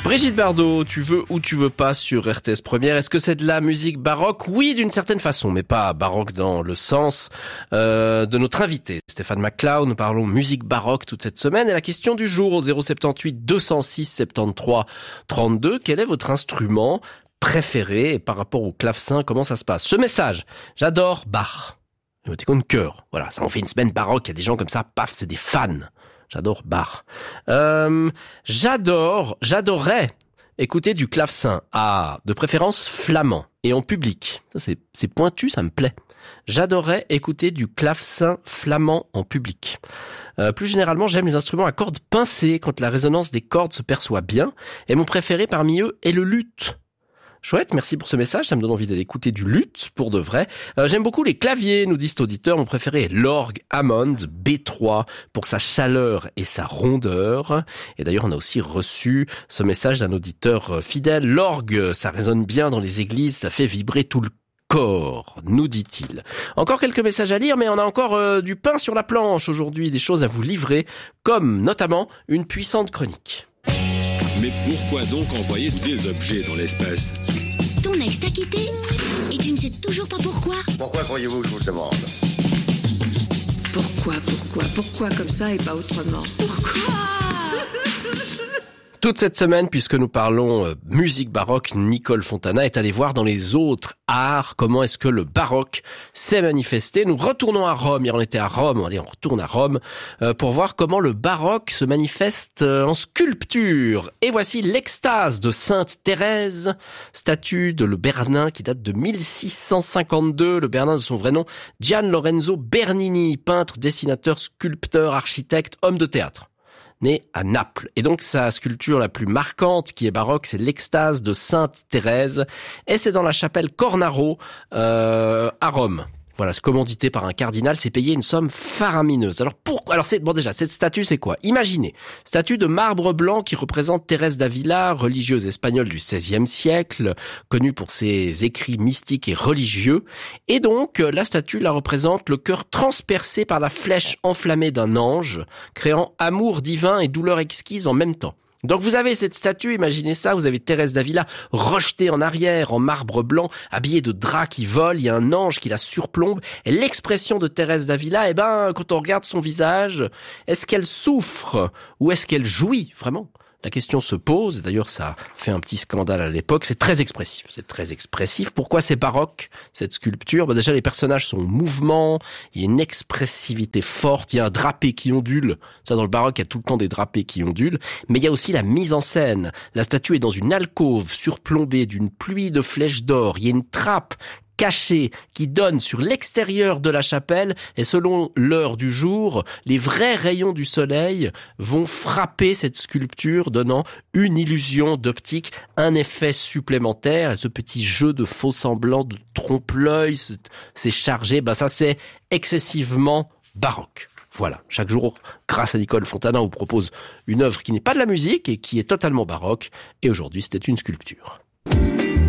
Brigitte Bardot, tu veux ou tu veux pas sur RTS Première. Est-ce que c'est de la musique baroque? Oui, d'une certaine façon, mais pas baroque dans le sens de notre invité, Stéphane McLeod. Nous parlons musique baroque toute cette semaine. Et la question du jour au 078 206 73 32. Quel est votre instrument préféré? Et par rapport au clavecin, comment ça se passe? Ce message, j'adore Bach. Émoticône cœur. Voilà, ça en fait une semaine baroque. Il y a des gens comme ça, paf, c'est des fans. J'adore Bach. J'adorerais écouter du clavecin. Ah, de préférence flamand et en public. Ça, c'est pointu, ça me plaît. J'adorerais écouter du clavecin flamand en public. Plus généralement, j'aime les instruments à cordes pincées quand la résonance des cordes se perçoit bien. Et mon préféré parmi eux est le luth. Chouette, merci pour ce message, ça me donne envie d'aller écouter du luth, pour de vrai. J'aime beaucoup les claviers, nous dit cet auditeur. Mon préféré est l'orgue Hammond B3 pour sa chaleur et sa rondeur. Et d'ailleurs, on a aussi reçu ce message d'un auditeur fidèle. L'orgue, ça résonne bien dans les églises, ça fait vibrer tout le corps, nous dit-il. Encore quelques messages à lire, mais on a encore du pain sur la planche aujourd'hui, des choses à vous livrer, comme notamment une puissante chronique. Mais pourquoi donc envoyer des objets dans l'espace? Ton ex t'a quitté et tu ne sais toujours pas pourquoi. Pourquoi croyez-vous que je vous demande? Pourquoi comme ça et pas autrement? Pourquoi? Toute cette semaine, puisque nous parlons musique baroque, Nicole Fontana est allée voir dans les autres arts comment est-ce que le baroque s'est manifesté. Nous retournons à Rome. Hier, on était à Rome. Allez, on retourne à Rome pour voir comment le baroque se manifeste en sculpture. Et voici l'extase de Sainte Thérèse, statue de Le Bernin qui date de 1652. Le Bernin de son vrai nom, Gian Lorenzo Bernini, peintre, dessinateur, sculpteur, architecte, homme de théâtre. Né à Naples. Et donc sa sculpture la plus marquante qui est baroque, c'est l'extase de Sainte Thérèse. Et c'est dans la chapelle Cornaro à Rome. Voilà, ce commandité par un cardinal, c'est payer une somme faramineuse. Alors pourquoi? Alors déjà, cette statue, c'est quoi? Imaginez, statue de marbre blanc qui représente Thérèse d'Avila, religieuse espagnole du XVIe siècle, connue pour ses écrits mystiques et religieux. Et donc, la statue la représente le cœur transpercé par la flèche enflammée d'un ange, créant amour divin et douleur exquise en même temps. Donc vous avez cette statue, imaginez ça, vous avez Thérèse d'Avila rejetée en arrière, en marbre blanc, habillée de draps qui volent, il y a un ange qui la surplombe, et l'expression de Thérèse d'Avila, quand on regarde son visage, est-ce qu'elle souffre ou est-ce qu'elle jouit vraiment? La question se pose, d'ailleurs ça fait un petit scandale à l'époque, c'est très expressif. Pourquoi c'est baroque, cette sculpture? Déjà les personnages sont en mouvement, il y a une expressivité forte, il y a un drapé qui ondule, ça dans le baroque il y a tout le temps des drapés qui ondulent, mais il y a aussi la mise en scène. La statue est dans une alcôve surplombée d'une pluie de flèches d'or, il y a une trappe cachée qui donne sur l'extérieur de la chapelle et selon l'heure du jour, les vrais rayons du soleil vont frapper cette sculpture donnant une illusion d'optique, un effet supplémentaire et ce petit jeu de faux semblants, de trompe-l'œil, c'est chargé, ça c'est excessivement baroque. Voilà, chaque jour, grâce à Nicole Fontana, on vous propose une œuvre qui n'est pas de la musique et qui est totalement baroque et aujourd'hui c'était une sculpture.